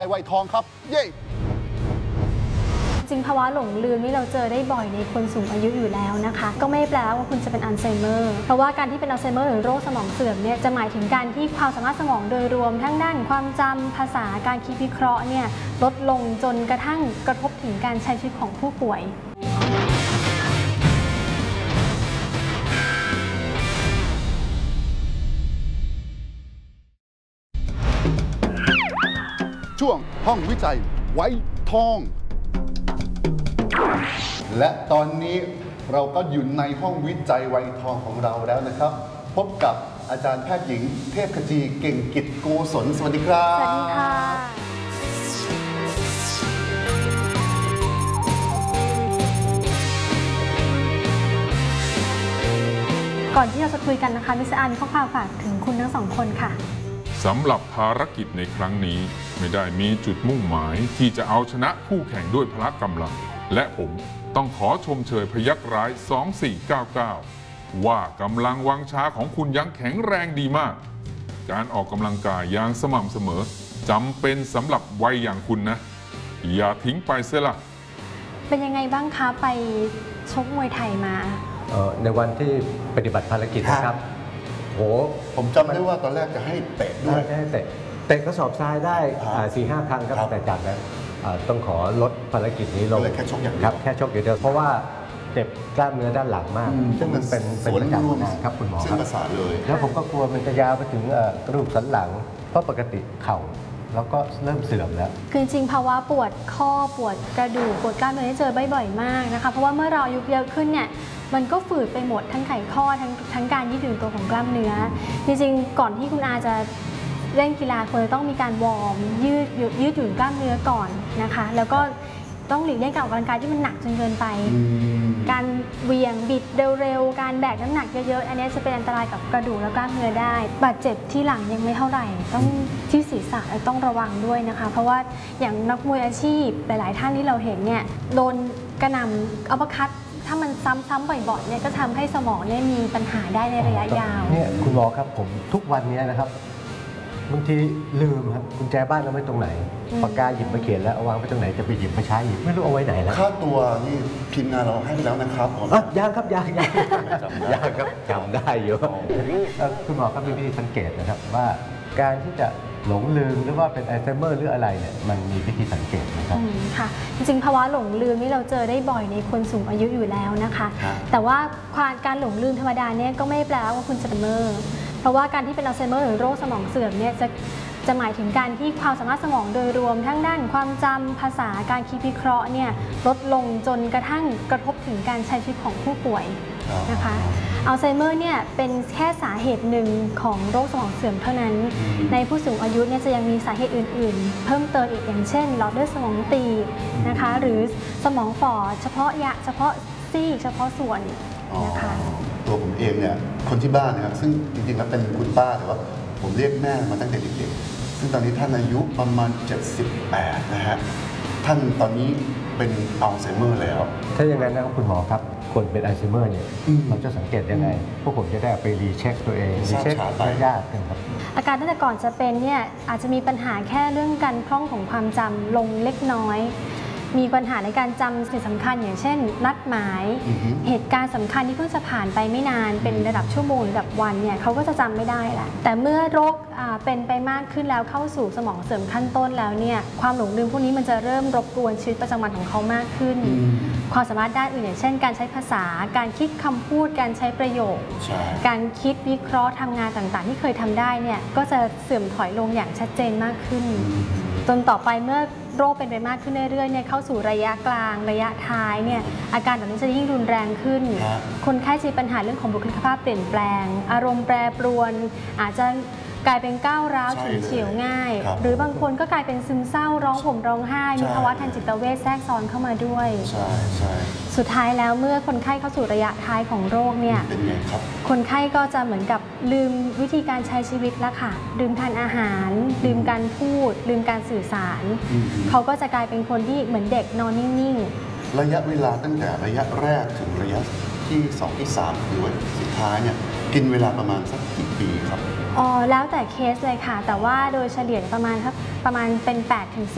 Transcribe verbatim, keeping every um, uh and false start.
ไวทองครับเย่จริงภาวะหลงลืมนี่เราเจอได้บ่อยในคนสูงอายุอยู่แล้วนะคะก็ไม่แปลว่าคุณจะเป็นอัลไซเมอร์เพราะว่าการที่เป็นอัลไซเมอร์หรือโรคสมองเสื่อมเนี่ยจะหมายถึงการที่ความสามารถสมองโดยรวมทั้งด้านความจำภาษาการคิดวิเคราะห์เนี่ยลดลงจนกระทั่งกระทบถึงการใช้ชีวิตของผู้ป่วยช่วงห้องวิจัยไวทองและตอนนี้เราก็อยู่ในห้องวิจัยไวทองของเราแล้วนะครับ พบกับอาจารย์แพทย์หญิงเทพขจีเก่งกิจโกศลสวัสดีครับสวัสดีค่ะก่อนที่เราจะคุยกันนะคะมิสอาร์มีข้อความฝากถึงคุณทั้งสองคนค่ะสำหรับภารกิจในครั้งนี้ไม่ได้มีจุดมุ่งหมายที่จะเอาชนะคู่แข่งด้วยพละกำลังและผมต้องขอชมเชยพยัคฆ์ร้ายสองสี่เก้าเก้าว่ากำลังวังชาของคุณยังแข็งแรงดีมากการออกกำลังกายอย่างสม่ำเสมอจำเป็นสำหรับวัยอย่างคุณนะอย่าทิ้งไปเสียละเป็นยังไงบ้างคะไปชกมวยไทยมาในวันที่ปฏิบัติภารกิจนะครับโหผมจำได้ว่าตอนแรกจะให้เตะด้วยให้เตะเตะกระสอบทรายได้สี่ห้าครั้งครับแต่จากนั้นต้องขอลดภารกิจนี้ลงแค่ชกอย่างเดียวครับแค่ชกอย่างเดียวเพราะว่าเจ็บกล้ามเนื้อด้านหลังมากซึ่งมันเป็นเป็นประจำนะครับคุณหมอครับประสาทเลยแล้วผมก็กลัวมันจะยาวไปถึงกระดูกสันหลังเพราะปกติเข่าแล้วก็เริ่มเสื่อมแล้วคือจริงภาวะปวดข้อปวดกระดูกปวดกล้ามเนื้อเจอบ่อยๆมากนะคะเพราะว่าเมื่อเราอายุเยอะขึ้นเนี่ยมันก็ฝืดไปหมดทั้งไขข้อทั้งทั้งการยืดหยุ่นตัวของกล้ามเนื้อจริงๆก่อนที่คุณอาจะเล่นกีฬาควรจะต้องมีการวอร์มยืดยืดหยุ่นกล้ามเนื้อก่อนนะคะแล้วก็ต้องหลีกเลี่ยงการออกกำลังกายที่มันหนักจนเกินไปการเหวี่ยงบิดเร็วๆการแบกน้ำหนักเยอะๆอันนี้จะเป็นอันตรายกับกระดูกและกล้ามเนื้อได้บาดเจ็บที่หลังยังไม่เท่าไหร่ต้องที่ศีรษะต้องระวังด้วยนะคะเพราะว่าอย่างนักมวยอาชีพหลายๆท่านที่เราเห็นเนี่ยโดนกระหน่ำอัปเปอร์คัตถ้ามันซ้ำๆบ่อยๆเนี่ยก็ทำให้สมองเนี่ยมีปัญหาได้ในระยะยาวเนี่ยคุณหมอครับผมทุกวันนี้นะครับบางทีลืมครับกุญแจบ้านเราไว้ตรงไหนปากกาหยิบมาเขียนแล้วเอาวางไว้ตรงไหนจะไปหยิบมาใช้อีกไม่รู้เอาไว้ไหนแล้วค่าตัวนี่ทีมงานเราให้ไปแล้วนะครับผมยังครับยังยังยังครับจำได้อยู่คุณหมอครับมีวิธีสังเกตนะครับว่าการที่จะหลงลืมหรือว่าเป็นอัลไซเมอร์หรืออะไรเนี่ยมันมีวิธีสังเกตนะครับค่ะจริงๆภาวะหลงลืมนี่เราเจอได้บ่อยในคนสูงอายุอยู่แล้วนะคะแต่ว่าการหลงลืมธรรมดาเนี่ยก็ไม่แปลว่าคุณจะเป็นอัลไซเมอร์เพราะว่าการที่เป็นอัลไซเมอร์หรือโรคสมองเสื่อมเนี่ยจะจะหมายถึงการที่ความสามารถสมองโดยรวมทั้งด้านความจำภาษาการคิดวิเคราะห์เนี่ยลดลงจนกระทั่งกระทบถึงการใช้ชีวิตของผู้ป่วยนะคะอัลไซเมอร์เนี่ยเป็นแค่สาเหตุหนึ่งของโรคสมองเสื่อมเท่านั้นในผู้สูงอายุเนี่ยจะยังมีสาเหตุอื่นๆเพิ่มเติมอีกอย่างเช่นหลอดเลือดสมองตีบนะคะหรือสมองฝ่อเฉพาะยะเฉพาะซีกเฉพาะส่วนนะคะตัวผมเองเนี่ยคนที่บ้านนะครับซึ่งจริงๆแล้วเป็นคุณป้าแต่ว่าผมเรียกแม่มาตั้งแต่เด็กๆซึ่งตอนนี้ท่านอายุประมาณเจ็ดสิบแปดนะฮะท่านตอนนี้เป็นอัลไซเมอร์แล้วถ้าอย่างนั้นนะครับคุณหมอครับคนเป็นอัลไซเมอร์เนี่ยเราจะสังเกตยังไงพวกผมจะได้ไปรีเช็คตัวเองรีเช็คญาติกันครับอาการตั้งแต่ก่อนจะเป็นเนี่ยอาจจะมีปัญหาแค่เรื่องการพร่องของความจำลงเล็กน้อยมีปัญหาในการจำสิ่งสำคัญอย่างเช่นนัดหมายเหตุการณ์สำคัญที่เพิ่งจะผ่านไปไม่นานเป็นระดับชั่วโมงหรือระดับวันเนี่ยเขาก็จะจำไม่ได้แหละแต่เมื่อโรคเป็นไปมากขึ้นแล้วเข้าสู่สมองเสื่อมขั้นต้นแล้วเนี่ยความหลงลืมพวกนี้มันจะเริ่มรบกวนชีวิตประจำวันของเขามากขึ้นความสามารถด้านอื่นอย่างเช่นการใช้ภาษาการคิดคำพูดการใช้ประโยคการคิดวิเคราะห์ทำงานต่างๆที่เคยทำได้เนี่ยก็จะเสื่อมถอยลงอย่างชัดเจนมากขึ้นจนต่อไปเมื่อโรคเป็นไปมากขึ้นเรื่อยๆเนี่ยเข้าสู่ระยะกลางระยะท้ายเนี่ยอาการแบบนี้จะยิ่งรุนแรงขึ้นคนไข้จะมีปัญหาเรื่องของบุคลิกภาพเปลี่ยนแปลงอารมณ์แปรปรวนอาจจะกลายเป็นก้าวร้าวฉุนเฉียวง่ายหรือบางคนก็กลายเป็นซึมเศร้าร้องห่มร้องไห้มีภาวะทางจิตเวชแทรกซ้อนเข้ามาด้วยใช่ใช่สุดท้ายแล้วเมื่อคนไข้เข้าสู่ระยะท้ายของโรคเนี่ยเป็นไงครับคนไข้ก็จะเหมือนกับลืมวิธีการใช้ชีวิตแล้วค่ะลืมทานอาหารลืมการพูดลืมการสื่อสารเขาก็จะกลายเป็นคนที่เหมือนเด็กนอนนิ่งๆระยะเวลาตั้งแต่ระยะแรกถึงระยะที่สองที่สามหรือว่าสุดท้ายเนี่ยกินเวลาประมาณสักกี่ปีครับอ๋อแล้วแต่เคสเลยค่ะแต่ว่าโดยเฉลี่ยประมาณครับประมาณเป็นแปดถึงสิบ